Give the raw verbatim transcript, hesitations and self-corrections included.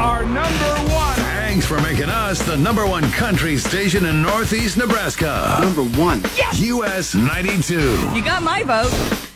our number one. Thanks for making us the number one country station in Northeast Nebraska. Number one. U S ninety-two. You got my vote.